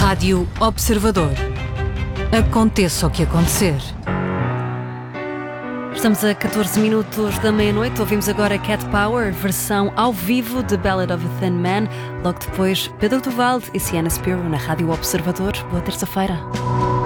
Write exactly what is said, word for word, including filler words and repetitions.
Rádio Observador. Aconteça o que acontecer. Estamos a catorze minutos da meia-noite. Ouvimos agora Cat Power, versão ao vivo de Ballad of a Thin Man. Logo depois, Pedro Duvalde e Sienna Spiro na Rádio Observador. Boa terça-feira.